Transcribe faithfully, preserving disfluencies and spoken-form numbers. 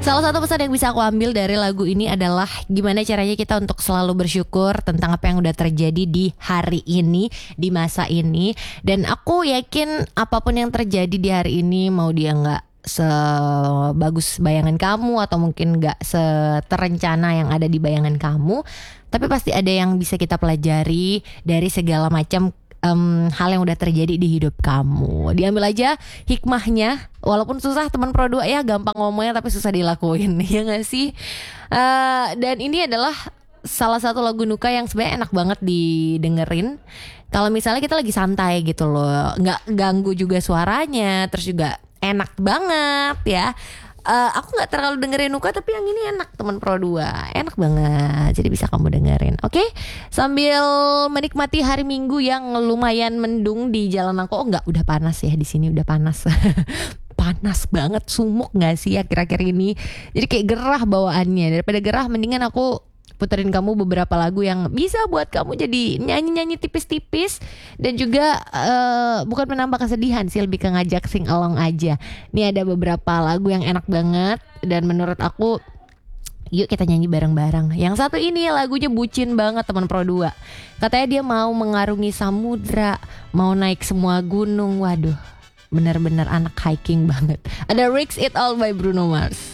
Salah satu pesan yang bisa aku ambil dari lagu ini adalah gimana caranya kita untuk selalu bersyukur tentang apa yang udah terjadi di hari ini, di masa ini. Dan aku yakin apapun yang terjadi di hari ini, mau dia gak sebagus bayangan kamu atau mungkin gak seterencana yang ada di bayangan kamu, tapi pasti ada yang bisa kita pelajari dari segala macam Um, hal yang udah terjadi di hidup kamu. Diambil aja hikmahnya. Walaupun susah teman Pro dua ya, gampang ngomongnya tapi susah dilakuin. Ya gak sih? uh, Dan ini adalah salah satu lagu Nuka yang sebenarnya enak banget didengerin kalau misalnya kita lagi santai gitu loh, gak ganggu juga suaranya, terus juga enak banget ya. Uh, aku gak terlalu dengerin Nuka, tapi yang ini enak teman Pro dua, enak banget, jadi bisa kamu dengerin. Oke, okay? Sambil menikmati hari Minggu yang lumayan mendung di jalanan. Kok oh, enggak, udah panas ya di sini, udah panas. Panas banget, sumuk gak sih akhir-akhir ini. Jadi kayak gerah bawaannya. Daripada gerah mendingan aku puterin kamu beberapa lagu yang bisa buat kamu jadi nyanyi-nyanyi tipis-tipis. Dan juga uh, bukan menambah kesedihan sih, lebih ke ngajak sing along aja. Ini ada beberapa lagu yang enak banget dan menurut aku yuk kita nyanyi bareng-bareng. Yang satu ini lagunya bucin banget teman Pro dua. Katanya dia mau mengarungi samudra, mau naik semua gunung. Waduh, benar-benar anak hiking banget. Ada Risk It All by Bruno Mars.